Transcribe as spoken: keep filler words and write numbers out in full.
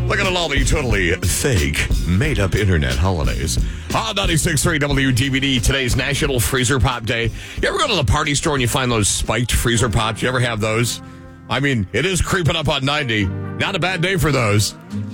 Look at all the totally fake, made-up internet holidays. On ninety-six point three W D V D, today's National Freezer Pop Day. You ever go to the party store and you find those spiked freezer pops? You ever have those? I mean, it is creeping up on ninety. Not a bad day for those.